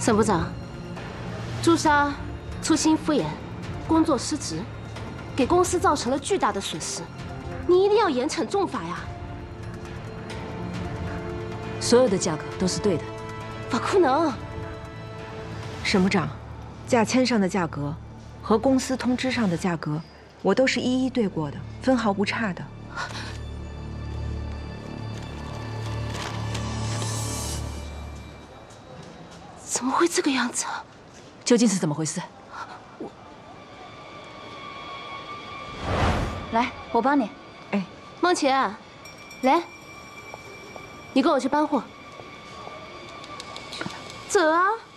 沈部长，朱砂粗心敷衍，工作失职，给公司造成了巨大的损失，你一定要严惩重罚呀！ 所有的价格都是对的。 不可能！ 沈部长，价签上的价格和公司通知上的价格，我都是一一对过的，分毫不差的。 怎么会这个样子啊？ 究竟是怎么回事？ 来，我帮你。 哎， 梦琪，来，你跟我去搬货。走啊！